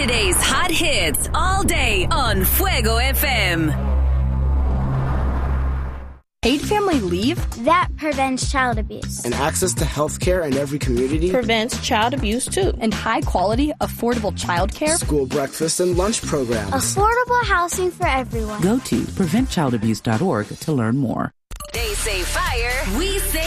Today's hot hits all day on Fuego FM. Paid family leave? That prevents child abuse. And access to health care in every community prevents child abuse too. And high quality, affordable childcare, school breakfast and lunch programs. Affordable housing for everyone. Go to preventchildabuse.org to learn more. They say fire, we say